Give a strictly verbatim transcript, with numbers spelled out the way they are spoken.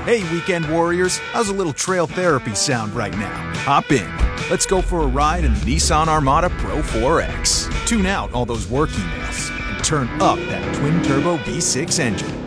Hey, weekend warriors, how's a little trail therapy sound right now? Hop in. Let's go for a ride in the Nissan Armada Pro four X. Tune out all those work emails and turn up that twin-turbo V six engine.